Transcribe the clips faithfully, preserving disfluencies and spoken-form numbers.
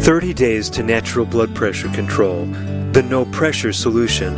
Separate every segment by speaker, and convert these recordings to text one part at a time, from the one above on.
Speaker 1: thirty days to natural blood pressure control, the no-pressure solution.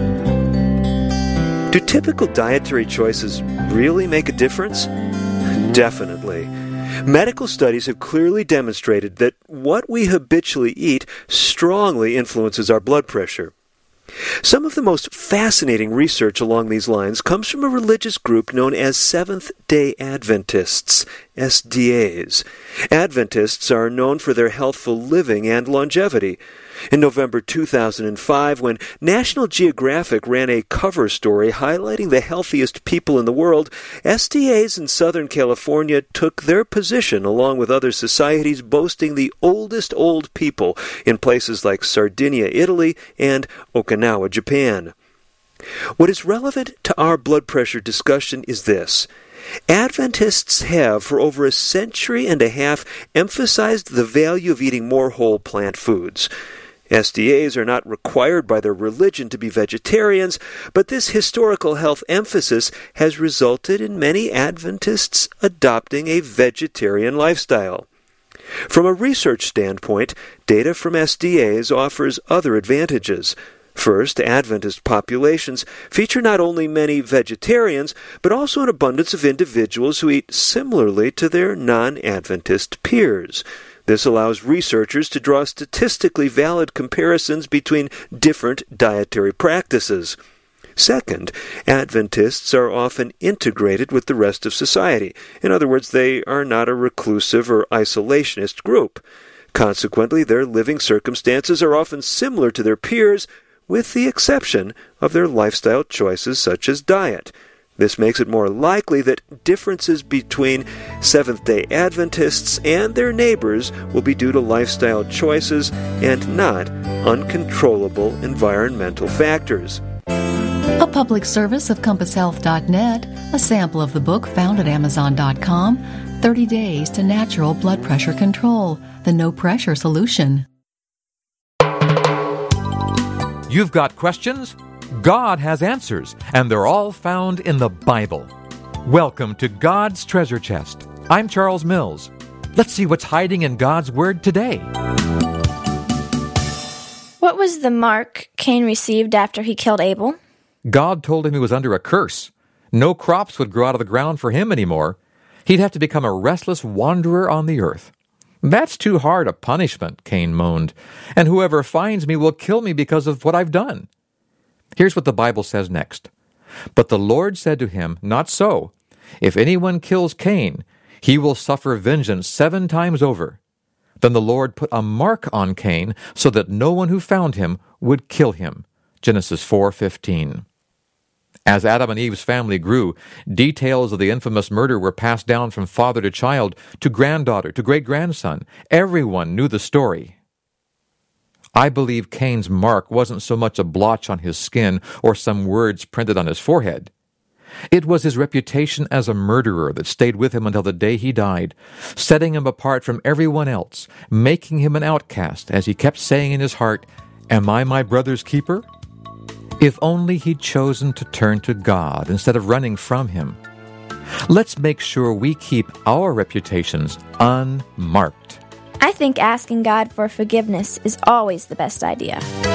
Speaker 1: Do typical dietary choices really make a difference? Definitely. Medical studies have clearly demonstrated that what we habitually eat strongly influences our blood pressure. Some of the most fascinating research along these lines comes from a religious group known as Seventh-day Adventists, S D As. Adventists are known for their healthful living and longevity. In November two thousand five, when National Geographic ran a cover story highlighting the healthiest people in the world, S D As in Southern California took their position along with other societies boasting the oldest old people in places like Sardinia, Italy, and Okinawa, Japan. What is relevant to our blood pressure discussion is this. Adventists have, for over a century and a half, emphasized the value of eating more whole plant foods. S D As are not required by their religion to be vegetarians, but this historical health emphasis has resulted in many Adventists adopting a vegetarian lifestyle. From a research standpoint, data from S D As offers other advantages. First, Adventist populations feature not only many vegetarians, but also an abundance of individuals who eat similarly to their non-Adventist peers. This allows researchers to draw statistically valid comparisons between different dietary practices. Second, Adventists are often integrated with the rest of society. In other words, they are not a reclusive or isolationist group. Consequently, their living circumstances are often similar to their peers, with the exception of their lifestyle choices such as diet. This makes it more likely that differences between Seventh-day Adventists and their neighbors will be due to lifestyle choices and not uncontrollable environmental factors.
Speaker 2: A public service of compass health dot net, a sample of the book found at amazon dot com, thirty days to Natural Blood Pressure Control, the no-pressure solution.
Speaker 3: You've got questions? God has answers, and they're all found in the Bible. Welcome to God's Treasure Chest. I'm Charles Mills. Let's see what's hiding in God's Word today.
Speaker 4: What was the mark Cain received after he killed Abel?
Speaker 3: God told him he was under a curse. No crops would grow out of the ground for him anymore. He'd have to become a restless wanderer on the earth. That's too hard a punishment, Cain moaned, and whoever finds me will kill me because of what I've done. Here's what the Bible says next. But the Lord said to him, Not so. If anyone kills Cain, he will suffer vengeance seven times over. Then the Lord put a mark on Cain so that no one who found him would kill him. Genesis four fifteen. As Adam and Eve's family grew, details of the infamous murder were passed down from father to child, to granddaughter, to great-grandson. Everyone knew the story. I believe Cain's mark wasn't so much a blotch on his skin or some words printed on his forehead. It was his reputation as a murderer that stayed with him until the day he died, setting him apart from everyone else, making him an outcast as he kept saying in his heart, Am I my brother's keeper? If only he'd chosen to turn to God instead of running from him. Let's make sure we keep our reputations unmarked.
Speaker 4: I think asking God for forgiveness is always the best idea.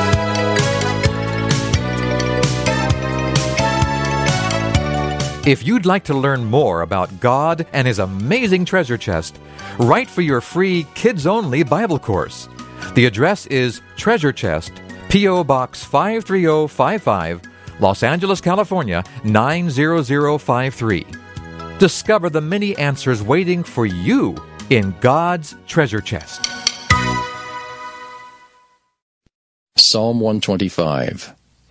Speaker 3: If you'd like to learn more about God and His amazing treasure chest, write for your free kids-only Bible course. The address is Treasure Chest, P O. Box five three zero five five, Los Angeles, California, nine zero zero five three. Discover the many answers waiting for you in God's treasure chest.
Speaker 5: Psalm one twenty-five.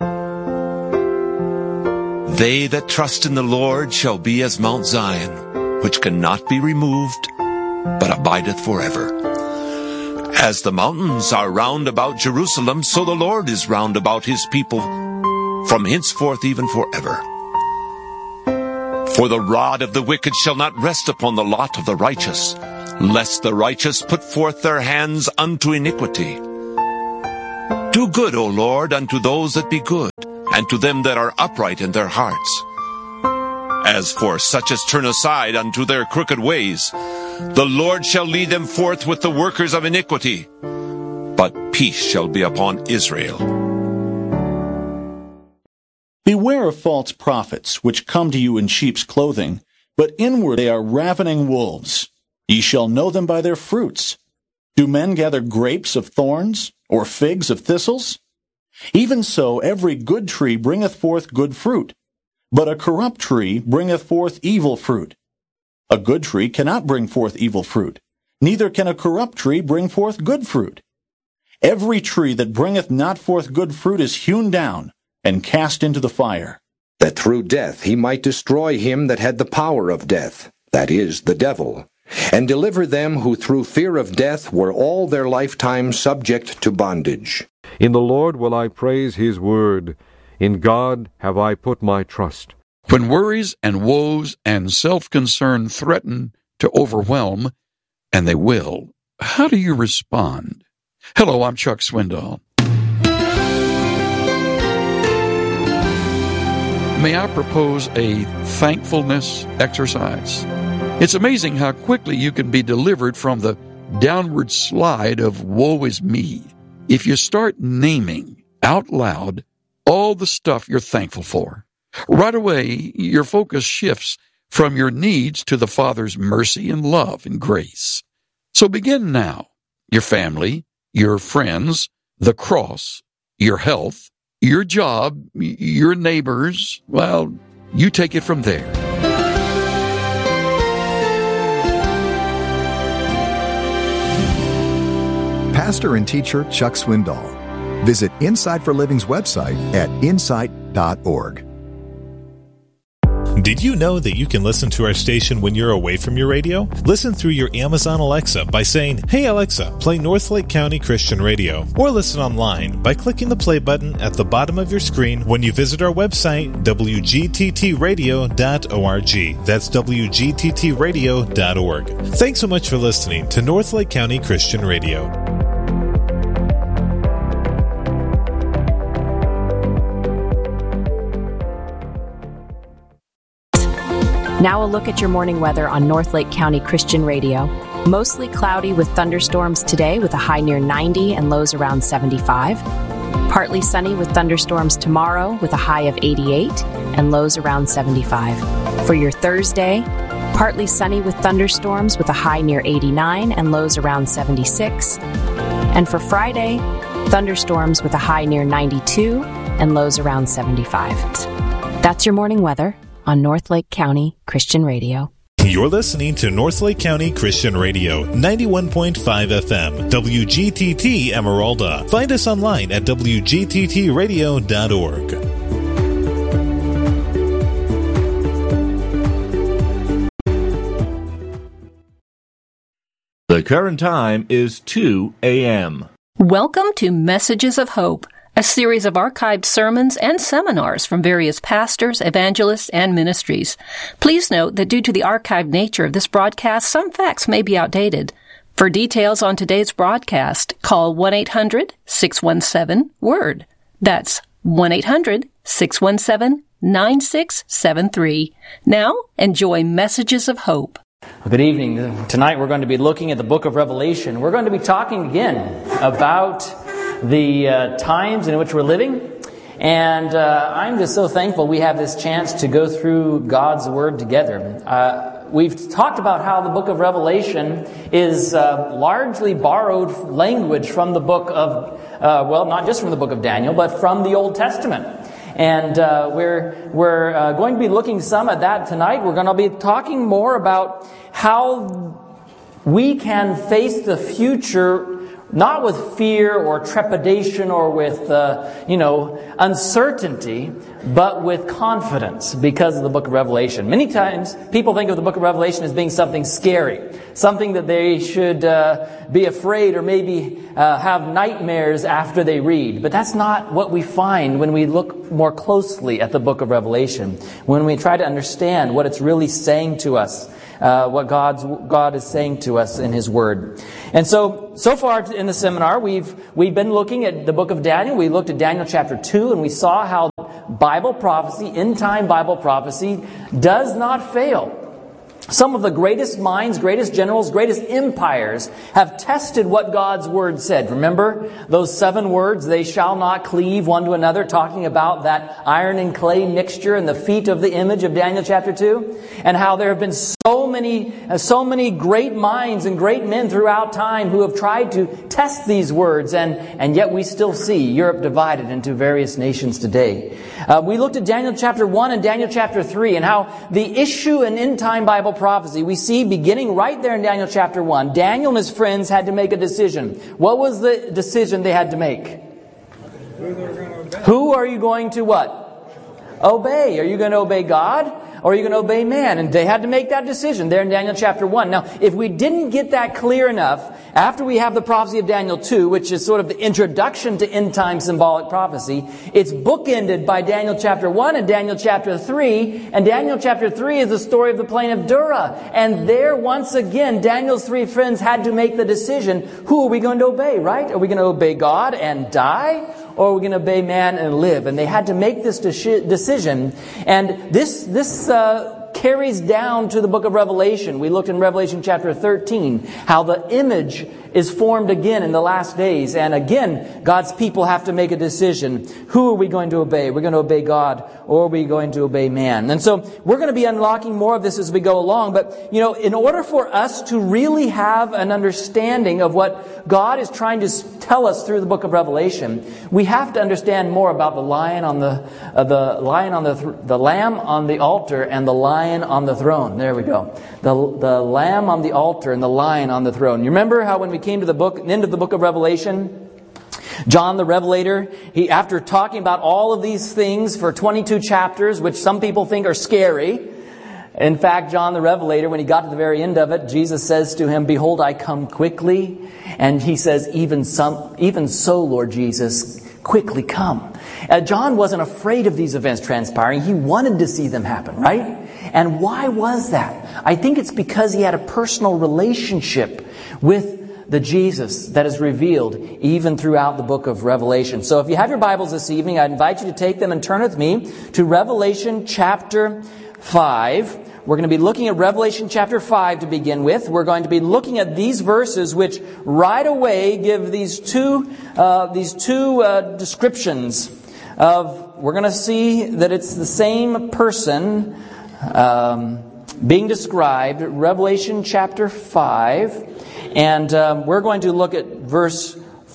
Speaker 6: They that trust in the Lord shall be as Mount Zion, which cannot be removed, but abideth forever. As the mountains are round about Jerusalem, so the Lord is round about his people, from henceforth even forever. For the rod of the wicked shall not rest upon the lot of the righteous, lest the righteous put forth their hands unto iniquity. Do good, O Lord, unto those that be good, and to them that are upright in their hearts. As for such as turn aside unto their crooked ways, the Lord shall lead them forth with the workers of iniquity. peace shall be upon Israel.
Speaker 7: Beware of false prophets, which come to you in sheep's clothing, but inward they are ravening wolves. Ye shall know them by their fruits. Do men gather grapes of thorns, or figs of thistles? Even so every good tree bringeth forth good fruit, but a corrupt tree bringeth forth evil fruit. A good tree cannot bring forth evil fruit, neither can a corrupt tree bring forth good fruit. Every tree that bringeth not forth good fruit is hewn down, and cast into the fire.
Speaker 8: That through death he might destroy him that had the power of death, that is, the devil, and deliver them who through fear of death were all their lifetime subject to bondage.
Speaker 9: In the Lord will I praise his word. In God have I put my trust.
Speaker 10: When worries and woes and self-concern threaten to overwhelm, and they will, how do you respond? Hello, I'm Chuck Swindoll. May I propose a thankfulness exercise? It's amazing how quickly you can be delivered from the downward slide of woe is me if you start naming out loud all the stuff you're thankful for. Right away, your focus shifts from your needs to the Father's mercy and love and grace. So begin now. Your family, your friends, the cross, your health, your job, your neighbors, well, you take it from there.
Speaker 11: Pastor and teacher Chuck Swindoll. Visit Insight for Living's website at insight dot org.
Speaker 12: Did you know that you can listen to our station when you're away from your radio? Listen through your Amazon Alexa by saying, "Hey Alexa, play Northlake County Christian Radio." Or listen online by clicking the play button at the bottom of your screen when you visit our website, w g t t radio dot org. That's w g t t radio dot org. Thanks so much for listening to Northlake County Christian Radio.
Speaker 13: Now a look at your morning weather on Northlake County Christian Radio. Mostly cloudy with thunderstorms today with a high near ninety and lows around seventy-five. Partly sunny with thunderstorms tomorrow with a high of eighty-eight and lows around seventy-five. For your Thursday, partly sunny with thunderstorms with a high near eighty-nine and lows around seventy-six. And for Friday, thunderstorms with a high near ninety-two and lows around seventy-five. That's your morning weather on Northlake County Christian Radio.
Speaker 12: You're listening to Northlake County Christian Radio, ninety-one point five F M, W G T T Emeralda. Find us online at w g t t radio dot org.
Speaker 14: The current time is two a.m.
Speaker 15: Welcome to Messages of Hope, a series of archived sermons and seminars from various pastors, evangelists, and ministries. Please note that due to the archived nature of this broadcast, some facts may be outdated. For details on today's broadcast, call one eight hundred six one seven WORD. That's one eight hundred six one seven nine six seven three. Now, enjoy Messages of Hope.
Speaker 16: Good evening. Tonight we're going to be looking at the book of Revelation. We're going to be talking again about the uh, times in which we're living. And uh, I'm just so thankful we have this chance to go through God's Word together. Uh, we've talked about how the book of Revelation is uh, largely borrowed language from the book of, uh, well, not just from the book of Daniel, but from the Old Testament. And uh, we're we're uh, going to be looking some at that tonight. We're going to be talking more about how we can face the future not with fear or trepidation or with, uh, you know, uncertainty, but with confidence because of the book of Revelation. Many times people think of the book of Revelation as being something scary, something that they should uh, be afraid or maybe uh, have nightmares after they read. But that's not what we find when we look more closely at the book of Revelation, when we try to understand what it's really saying to us. Uh, what God's God is saying to us in His Word. And so, so far in the seminar, we've we've been looking at the book of Daniel. We looked at Daniel chapter two, and we saw how Bible prophecy, end-time Bible prophecy, does not fail. Some of the greatest minds, greatest generals, greatest empires have tested what God's Word said. Remember those seven words, they shall not cleave one to another, talking about that iron and clay mixture and the feet of the image of Daniel chapter two? And how there have been so many, so many great minds and great men throughout time who have tried to test these words, and, and yet we still see Europe divided into various nations today. Uh, we looked at Daniel chapter one and Daniel chapter three, and how the issue in end-time Bible prophecy, we see beginning right there in Daniel chapter one, Daniel and his friends had to make a decision. What was the decision they had to make? Who are you going to what? Obey. Are you going to obey God? Or are you going to obey man? And they had to make that decision there in Daniel chapter one. Now, if we didn't get that clear enough, after we have the prophecy of Daniel two, which is sort of the introduction to end-time symbolic prophecy, it's bookended by Daniel chapter one and Daniel chapter three. And Daniel chapter three is the story of the plain of Dura. And there, once again, Daniel's three friends had to make the decision, who are we going to obey, right? Are we going to obey God and die? Or are we going to obey man and live? And they had to make this de- decision. And this, this, uh, carries down to the book of Revelation. We looked in Revelation chapter thirteen, how the image is formed again in the last days. And again, God's people have to make a decision. Who are we going to obey? We're going to obey God, or are we going to obey man? And so we're going to be unlocking more of this as we go along. But, you know, in order for us to really have an understanding of what God is trying to tell us through the book of Revelation, we have to understand more about the lion on the, uh, the lion on the, th- the lamb on the altar and the lion on the throne. There we go. The, the lamb on the altar and the lion on the throne. You remember how when we came to the book, end of the book of Revelation, John the Revelator, he, after talking about all of these things for twenty-two chapters, which some people think are scary. In fact, John the Revelator, when he got to the very end of it, Jesus says to him, "Behold, I come quickly." And he says, even some, even so, Lord Jesus, quickly come. Uh, John wasn't afraid of these events transpiring. He wanted to see them happen, right? And why was that? I think it's because he had a personal relationship with the Jesus that is revealed even throughout the book of Revelation. So if you have your Bibles this evening, I invite you to take them and turn with me to Revelation chapter five. We're going to be looking at Revelation chapter five to begin with. We're going to be looking at these verses which right away give these two uh, these two uh, descriptions of, we're going to see that it's the same person um, being described. Revelation chapter five. And um, we're going to look at verse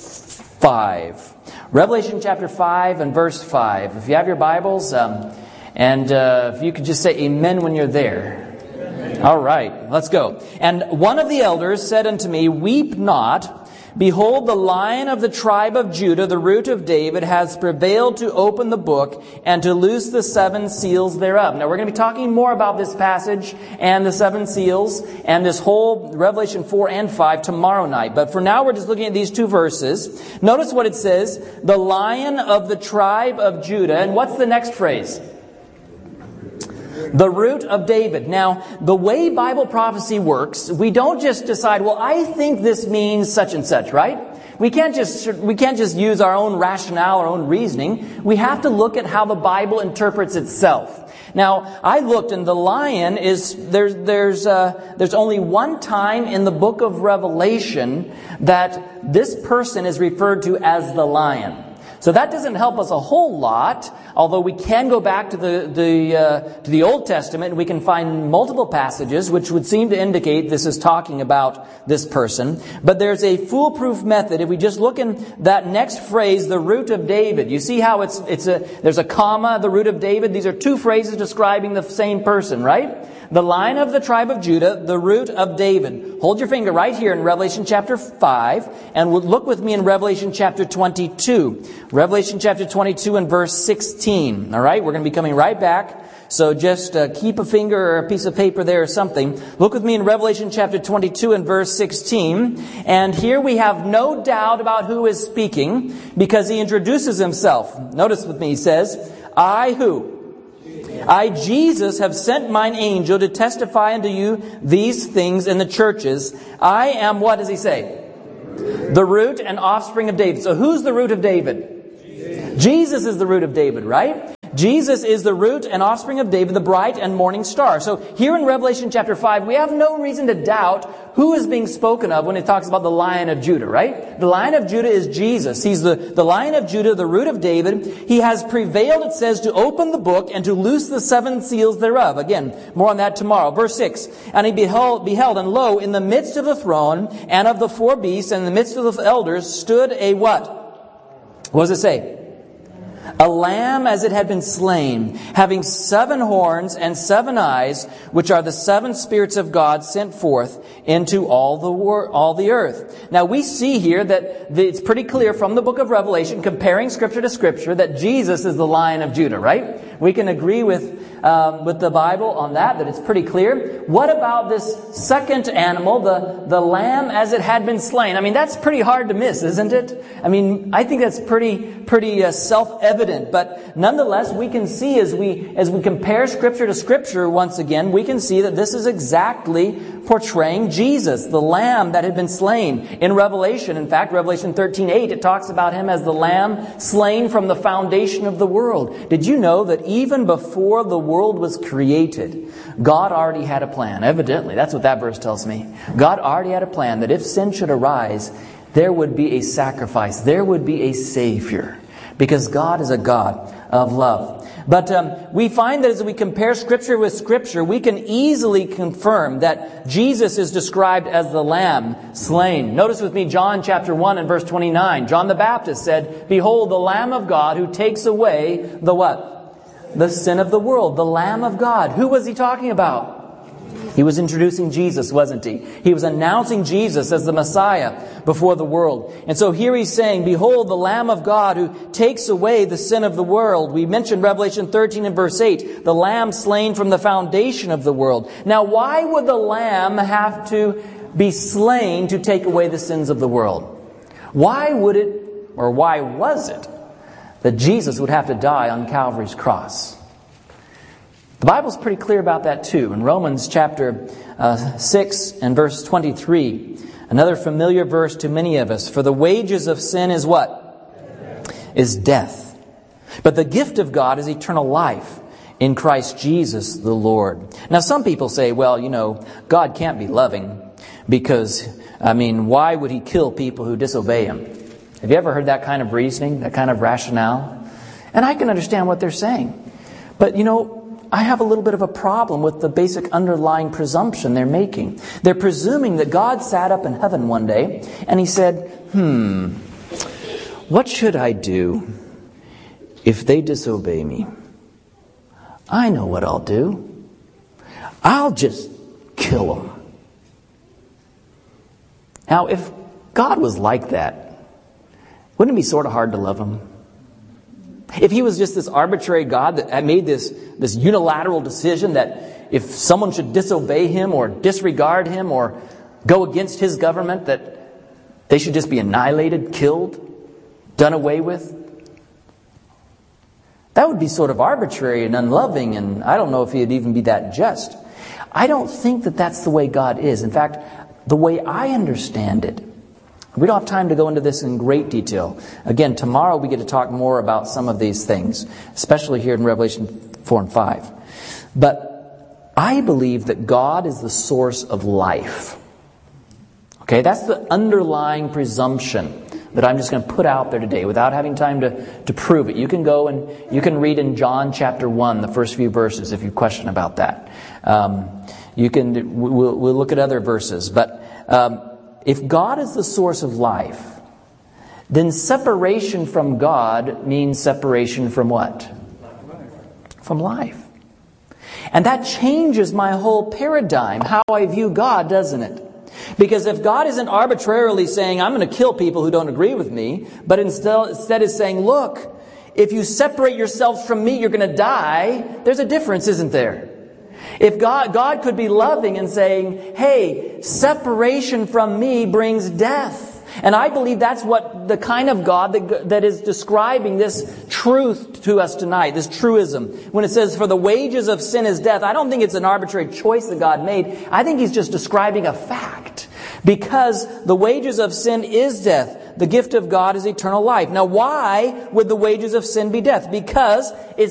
Speaker 16: five. Revelation chapter five and verse five. If you have your Bibles, um, and uh, if you could just say amen when you're there. Amen. All right, let's go. And one of the elders said unto me, "Weep not. Behold, the Lion of the tribe of Judah, the root of David, has prevailed to open the book and to loose the seven seals thereof." Now, we're going to be talking more about this passage and the seven seals and this whole Revelation four and five tomorrow night. But for now, we're just looking at these two verses. Notice what it says, the Lion of the tribe of Judah. And what's the next phrase? The root of David. Now, the way Bible prophecy works, we don't just decide, well, I think this means such and such, right? We can't just we can't just use our own rationale, our own reasoning. We have to look at how the Bible interprets itself. Now, I looked, and the lion is there's there's uh, there's only one time in the book of Revelation that this person is referred to as the lion. So that doesn't help us a whole lot, although we can go back to the the uh, to the Old Testament and we can find multiple passages which would seem to indicate this is talking about this person. But there's a foolproof method. If we just look in that next phrase, the root of David, you see how it's it's a there's a comma, the root of David. These are two phrases describing the same person, right? The Lion of the tribe of Judah, the root of David. Hold your finger right here in Revelation chapter five, and look with me in Revelation chapter twenty-two. Revelation chapter twenty-two and verse sixteen. All right, we're going to be coming right back. So just uh, keep a finger or a piece of paper there or something. Look with me in Revelation chapter twenty-two and verse sixteen. And here we have no doubt about who is speaking because he introduces himself. Notice with me, he says, I who? I, Jesus, have sent mine angel to testify unto you these things in the churches. I am, what does he say? The root and offspring of David. So who's the root of David? Jesus, Jesus is the root of David, right? Jesus is the root and offspring of David, the bright and morning star. So here in Revelation chapter five, we have no reason to doubt who is being spoken of when it talks about the Lion of Judah, right? The Lion of Judah is Jesus. He's the, the Lion of Judah, the root of David. He has prevailed, it says, to open the book and to loose the seven seals thereof. Again, more on that tomorrow. Verse six. And he beheld, beheld, and lo, in the midst of the throne and of the four beasts and in the midst of the elders stood a what? What does it say? A lamb as it had been slain, having seven horns and seven eyes, which are the seven spirits of God sent forth into all the wor- all the earth. Now we see here that it's pretty clear from the book of Revelation, comparing Scripture to Scripture, that Jesus is the Lion of Judah, right? We can agree with um, with the Bible on that, that it's pretty clear. What about this second animal, the, the lamb as it had been slain? I mean, that's pretty hard to miss, isn't it? I mean, I think that's pretty pretty uh, self-evident. But nonetheless, we can see as we as we compare Scripture to Scripture once again, we can see that this is exactly portraying Jesus, the Lamb that had been slain. In Revelation, in fact, Revelation thirteen eight, it talks about Him as the Lamb slain from the foundation of the world. Did you know that even before the world was created, God already had a plan? Evidently, that's what that verse tells me. God already had a plan that if sin should arise, there would be a sacrifice. There would be a Savior. Because God is a God of love. But um, we find that as we compare Scripture with Scripture, we can easily confirm that Jesus is described as the Lamb slain. Notice with me John chapter one and verse twenty-nine. John the Baptist said, "Behold, the Lamb of God who takes away the what? The sin of the world." The Lamb of God. Who was he talking about? He was introducing Jesus, wasn't he? He was announcing Jesus as the Messiah before the world. And so here he's saying, "Behold, the Lamb of God who takes away the sin of the world." We mentioned Revelation thirteen and verse eight, the Lamb slain from the foundation of the world. Now, why would the Lamb have to be slain to take away the sins of the world? Why would it, or why was it, that Jesus would have to die on Calvary's cross? The Bible's pretty clear about that too. In Romans chapter uh, six and verse twenty-three, another familiar verse to many of us. "For the wages of sin is what? Is death. But the gift of God is eternal life in Christ Jesus the Lord." Now some people say, well, you know, God can't be loving because, I mean, why would He kill people who disobey Him? Have you ever heard that kind of reasoning, that kind of rationale? And I can understand what they're saying. But, you know, I have a little bit of a problem with the basic underlying presumption they're making. They're presuming that God sat up in heaven one day and He said, hmm, what should I do if they disobey me? I know what I'll do. I'll just kill them. Now, if God was like that, wouldn't it be sort of hard to love Him? If He was just this arbitrary God that made this, this unilateral decision that if someone should disobey Him or disregard Him or go against His government, that they should just be annihilated, killed, done away with, that would be sort of arbitrary and unloving, and I don't know if He'd even be that just. I don't think that that's the way God is. In fact, the way I understand it, we don't have time to go into this in great detail. Again, tomorrow we get to talk more about some of these things, especially here in Revelation four and five. But I believe that God is the source of life. Okay, that's the underlying presumption that I'm just going to put out there today without having time to, to prove it. You can go and you can read in John chapter one, the first few verses, if you question about that. Um, you can, we'll, we'll look at other verses. But um, if God is the source of life, then separation from God means separation from what? From life. And that changes my whole paradigm, how I view God, doesn't it? Because if God isn't arbitrarily saying, I'm going to kill people who don't agree with me, but instead, instead is saying, look, if you separate yourselves from me, you're going to die, there's a difference, isn't there? If God, God could be loving and saying, hey, separation from me brings death. And I believe that's what the kind of God that, that is describing this truth to us tonight, this truism. When it says, for the wages of sin is death, I don't think it's an arbitrary choice that God made. I think He's just describing a fact. Because the wages of sin is death. The gift of God is eternal life. Now, why would the wages of sin be death? Because it separates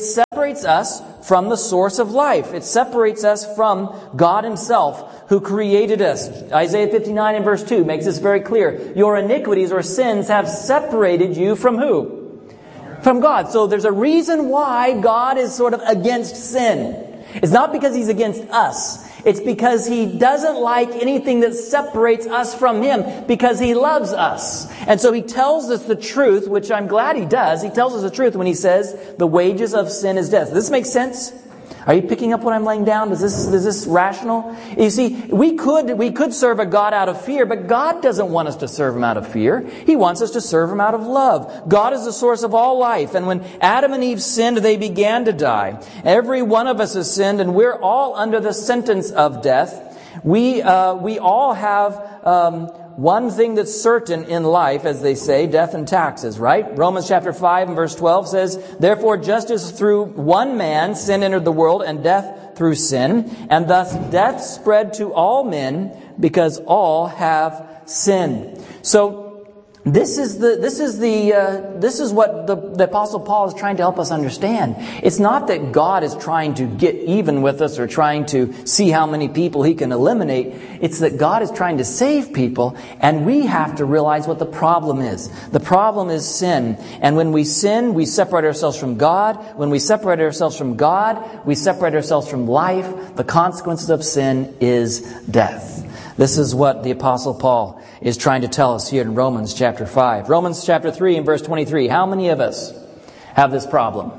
Speaker 16: separates us from the source of life. It separates us from God Himself, who created us. Isaiah fifty-nine and verse two makes this very clear. Your iniquities or sins have separated you from who? From God. So there's a reason why God is sort of against sin. It's not because He's against us. It's because He doesn't like anything that separates us from Him, because He loves us. And so He tells us the truth, which I'm glad He does. He tells us the truth when He says the wages of sin is death. Does this make sense? Are you picking up what I'm laying down? Is this, is this rational? You see, we could, we could serve a God out of fear, but God doesn't want us to serve Him out of fear. He wants us to serve Him out of love. God is the source of all life. And when Adam and Eve sinned, they began to die. Every one of us has sinned, and we're all under the sentence of death. We, uh, we all have, um, one thing that's certain in life, as they say, death and taxes, right? Romans chapter five and verse twelve says, therefore just as through one man sin entered the world, and death through sin, and thus death spread to all men because all have sinned. So This is the this is the uh, this is what the, the Apostle Paul is trying to help us understand. It's not that God is trying to get even with us or trying to see how many people He can eliminate. It's that God is trying to save people, and we have to realize what the problem is. The problem is sin. And when we sin, we separate ourselves from God. When we separate ourselves from God, we separate ourselves from life. The consequences of sin is death. This is what the Apostle Paul is trying to tell us here in Romans chapter five. Romans chapter three and verse twenty-three. How many of us have this problem?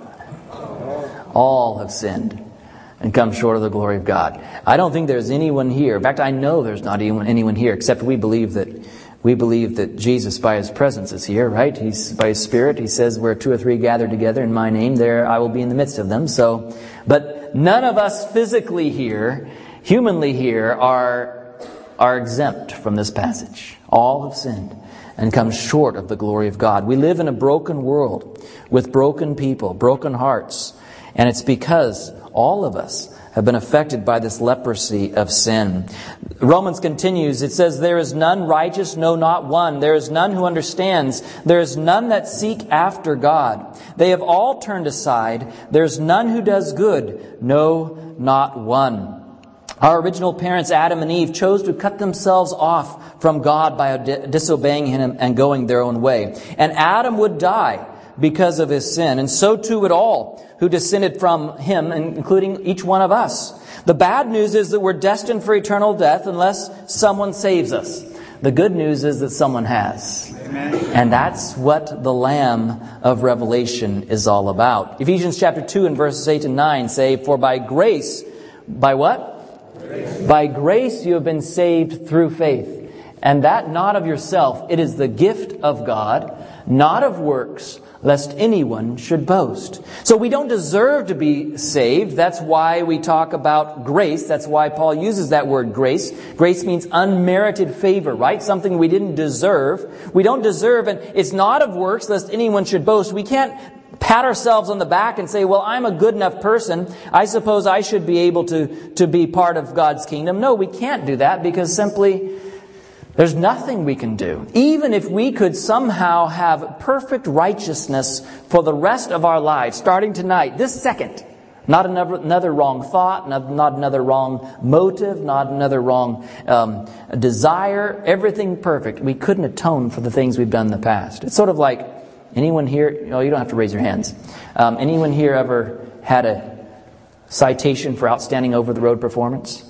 Speaker 16: All have sinned and come short of the glory of God. I don't think there's anyone here. In fact, I know there's not anyone, anyone here, except we believe that we believe that Jesus, by His presence, is here, right? He's by His Spirit. He says, where two or three gather together in my name, there I will be in the midst of them. So, but none of us physically here, humanly here, are are exempt from this passage. All have sinned and come short of the glory of God. We live in a broken world with broken people, broken hearts. And it's because all of us have been affected by this leprosy of sin. Romans continues, it says, there is none righteous, no, not one. There is none who understands. There is none that seek after God. They have all turned aside. There is none who does good, no, not one. Our original parents, Adam and Eve, chose to cut themselves off from God by disobeying Him and going their own way. And Adam would die because of his sin, and so too would all who descended from him, including each one of us. The bad news is that we're destined for eternal death unless someone saves us. The good news is that someone has. Amen. And that's what the Lamb of Revelation is all about. Ephesians chapter two and verses eight and nine say, for by grace, by what? By grace you have been saved through faith, and that not of yourself. It is the gift of God, not of works, lest anyone should boast. So we don't deserve to be saved. That's why we talk about grace. That's why Paul uses that word grace. Grace means unmerited favor, right? Something we didn't deserve. We don't deserve, and it's not of works, lest anyone should boast. We can't pat ourselves on the back and say, well, I'm a good enough person. I suppose I should be able to, to be part of God's kingdom. No, we can't do that, because simply there's nothing we can do. Even if we could somehow have perfect righteousness for the rest of our lives, starting tonight, this second, not another, another wrong thought, not, not another wrong motive, not another wrong um, desire, everything perfect. We couldn't atone for the things we've done in the past. It's sort of like, anyone here, oh, you don't have to raise your hands. Um, anyone here ever had a citation for outstanding over-the-road performance?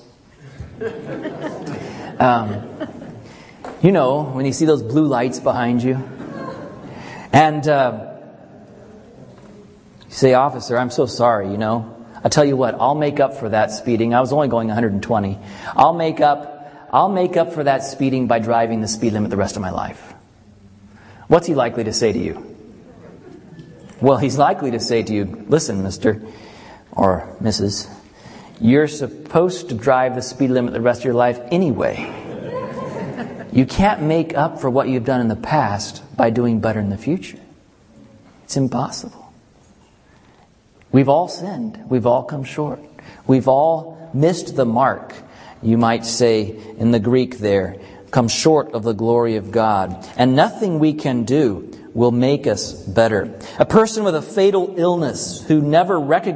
Speaker 16: Um, you know, when you see those blue lights behind you. And uh, you say, officer, I'm so sorry, you know. I'll tell you what, I'll make up for that speeding. I was only going one hundred twenty. I'll make up, I'll make up for that speeding by driving the speed limit the rest of my life. What's he likely to say to you? Well, he's likely to say to you, listen, mister or missus, you're supposed to drive the speed limit the rest of your life anyway. You can't make up for what you've done in the past by doing better in the future. It's impossible. We've all sinned. We've all come short. We've all missed the mark, you might say in the Greek there, come short of the glory of God. And nothing we can do will make us better. A person with a fatal illness who never recognizes